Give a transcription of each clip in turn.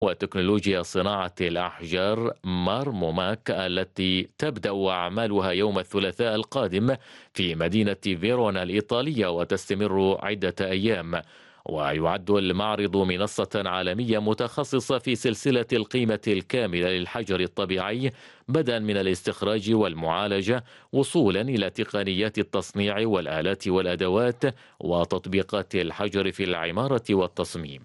وتكنولوجيا صناعة الأحجار مارموماك التي تبدأ أعمالها يوم الثلاثاء القادم في مدينة فيرونا الإيطالية وتستمر عدة أيام. ويعد المعرض منصة عالمية متخصصة في سلسلة القيمة الكاملة للحجر الطبيعي، بدءا من الاستخراج والمعالجة وصولا إلى تقنيات التصنيع والآلات والأدوات وتطبيقات الحجر في العمارة والتصميم.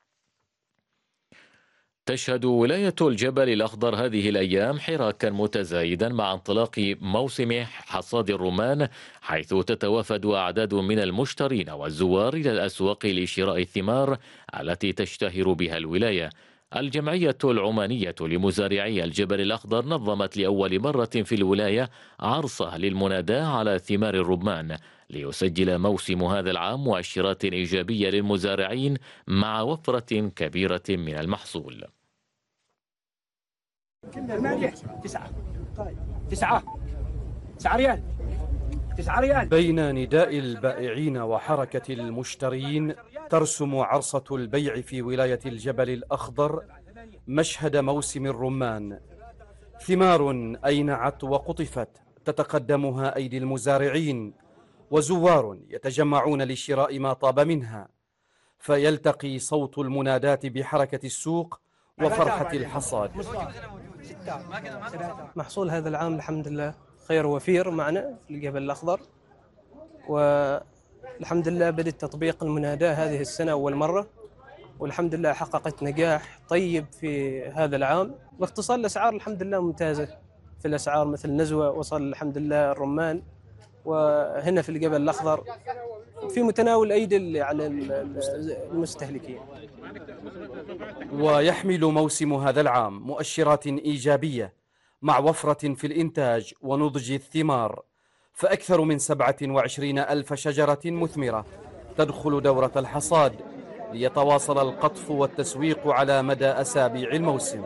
تشهد ولاية الجبل الأخضر هذه الأيام حراكا متزايدا مع انطلاق موسم حصاد الرمان، حيث تتوافد أعداد من المشترين والزوار إلى الأسواق لشراء الثمار التي تشتهر بها الولاية. الجمعية العمانية لمزارعي الجبل الأخضر نظمت لأول مرة في الولاية عرصة للمناداة على ثمار الرمان، ليسجل موسم هذا العام مؤشرات إيجابية للمزارعين مع وفرة كبيرة من المحصول. تسعة ريال. بين نداء البائعين وحركة المشترين ترسم عرصة البيع في ولاية الجبل الأخضر مشهد موسم الرمان. ثمار أينعت وقطفت تتقدمها أيدي المزارعين، وزوار يتجمعون لشراء ما طاب منها، فيلتقي صوت المنادات بحركة السوق وفرحة الحصاد. محصول هذا العام الحمد لله خير وفير معنا في الجبل الأخضر، والحمد لله بدأ تطبيق المناداة هذه السنة أول مرة، والحمد لله حققت نجاح طيب في هذا العام. باختصار الأسعار الحمد لله ممتازة، في الأسعار مثل نزوة وصل الحمد لله الرمان، وهنا في الجبل الأخضر في متناول أيدي يعني المستهلكين. ويحمل موسم هذا العام مؤشرات إيجابية مع وفرة في الإنتاج ونضج الثمار، فأكثر من 27 ألف شجرة مثمرة تدخل دورة الحصاد، ليتواصل القطف والتسويق على مدى أسابيع الموسم.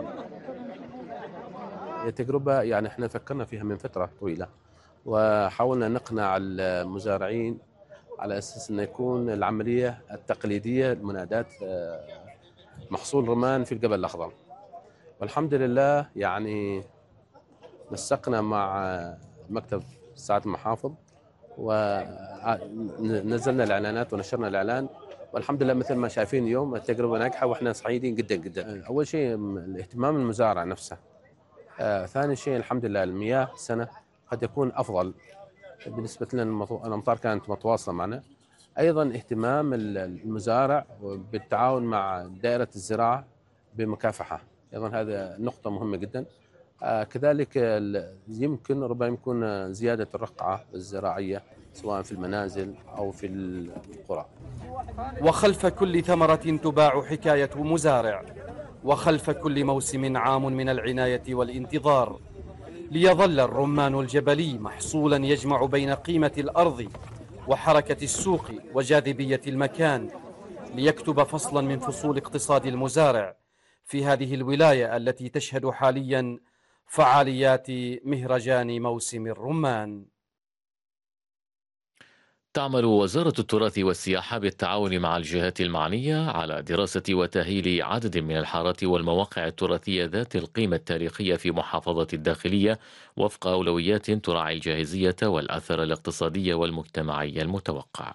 تجربة يعني احنا فكرنا فيها من فترة طويلة، وحاولنا نقنع المزارعين على أساس أن يكون العملية التقليدية لمناداة محصول رمان في الجبل الأخضر. والحمد لله يعني نسقنا مع مكتب سعادة المحافظ ونزلنا الإعلانات ونشرنا الإعلان، والحمد لله مثل ما شايفين اليوم التجربة ناجحة وإحنا سعيدين جدا جدا. أول شيء الاهتمام المزارع نفسه، ثاني شيء الحمد لله المياه السنة قد يكون أفضل بالنسبة لنا، الأمطار كانت متواصلة معنا. أيضا اهتمام المزارع بالتعاون مع دائرة الزراعة بمكافحة، أيضا هذا نقطة مهمة جدا. كذلك ربما يكون زيادة الرقعة الزراعية سواء في المنازل أو في القرى. وخلف كل ثمرة تباع حكاية مزارع، وخلف كل موسم عام من العناية والانتظار، ليظل الرمان الجبلي محصولا يجمع بين قيمة الأرض وحركة السوق وجاذبية المكان، ليكتب فصلا من فصول اقتصاد المزارع في هذه الولاية التي تشهد حاليا فعاليات مهرجان موسم الرمان. تعمل وزارة التراث والسياحة بالتعاون مع الجهات المعنية على دراسة وتأهيل عدد من الحارات والمواقع التراثية ذات القيمة التاريخية في محافظة الداخلية، وفق أولويات تراعي الجاهزية والأثر الاقتصادي والمجتمعي المتوقع.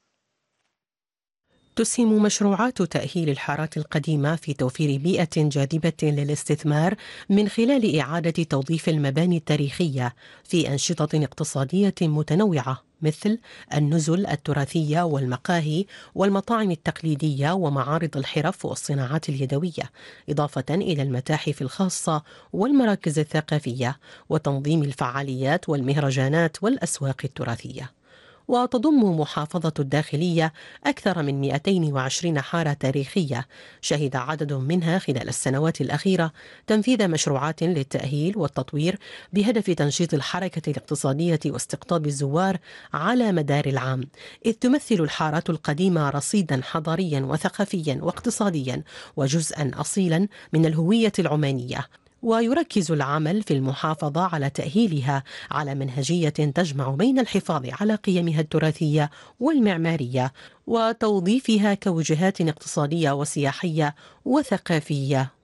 تسهم مشروعات تأهيل الحارات القديمة في توفير بيئة جاذبة للاستثمار من خلال إعادة توظيف المباني التاريخية في أنشطة اقتصادية متنوعة، مثل النزل التراثية والمقاهي والمطاعم التقليدية ومعارض الحرف والصناعات اليدوية، إضافة إلى المتاحف الخاصة والمراكز الثقافية وتنظيم الفعاليات والمهرجانات والأسواق التراثية. وتضم محافظة الداخلية أكثر من 220 حارة تاريخية، شهد عدد منها خلال السنوات الأخيرة تنفيذ مشروعات للتأهيل والتطوير بهدف تنشيط الحركة الاقتصادية واستقطاب الزوار على مدار العام، إذ تمثل الحارات القديمة رصيدا حضاريا وثقافيا واقتصاديا وجزءا أصيلا من الهوية العمانية، ويركز العمل في المحافظة على تأهيلها على منهجية تجمع بين الحفاظ على قيمها التراثية والمعمارية وتوظيفها كوجهات اقتصادية وسياحية وثقافية